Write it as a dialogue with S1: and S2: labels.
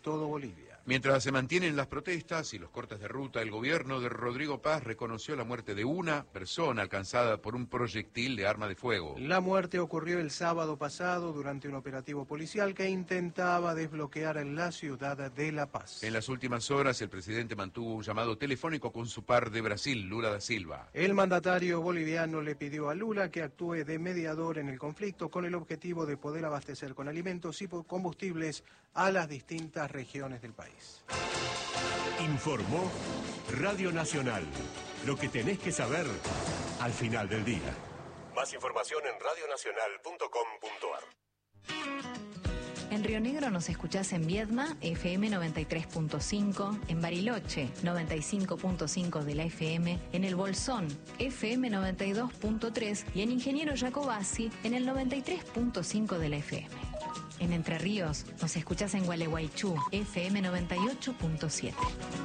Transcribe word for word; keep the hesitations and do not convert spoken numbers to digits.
S1: todo Bolivia.
S2: Mientras se mantienen las protestas y los cortes de ruta, el gobierno de Rodrigo Paz reconoció la muerte de una persona alcanzada por un proyectil de arma de fuego.
S1: La muerte ocurrió el sábado pasado durante un operativo policial que intentaba desbloquear la ciudad de La Paz.
S2: En las últimas horas, el presidente mantuvo un llamado telefónico con su par de Brasil, Lula da Silva.
S1: El mandatario boliviano le pidió a Lula que actúe de mediador en el conflicto con el objetivo de poder abastecer con alimentos y combustibles a las distintas regiones del país.
S3: Informó Radio Nacional. Lo que tenés que saber al final del día. Más información en radio nacional punto com punto ar.
S4: En Río Negro nos escuchás en Viedma, F M noventa y tres punto cinco, en Bariloche, noventa y cinco punto cinco de la F M, en El Bolsón, F M noventa y dos punto tres y en Ingeniero Jacobasi, en el noventa y tres punto cinco de la F M. En Entre Ríos nos escuchás en Gualeguaychú, F M noventa y ocho punto siete.